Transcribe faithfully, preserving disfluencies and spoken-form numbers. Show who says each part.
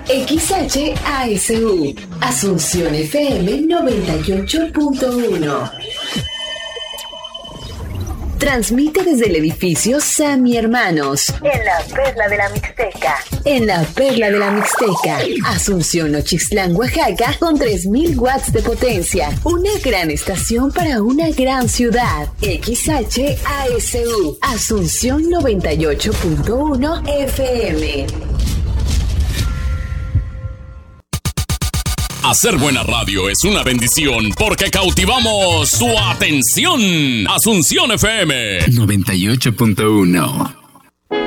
Speaker 1: X H A S U, Asunción F M noventa y ocho punto uno. Transmite desde el edificio Sammy Hermanos, en la Perla de la Mixteca. En la Perla de la Mixteca, Asunción Ochislán, Oaxaca, con tres mil watts de potencia. Una gran estación para una gran ciudad. X H A S U, Asunción noventa y ocho punto uno F M.
Speaker 2: Hacer buena radio es una bendición porque cautivamos su atención. Asunción F M
Speaker 3: noventa y ocho punto uno.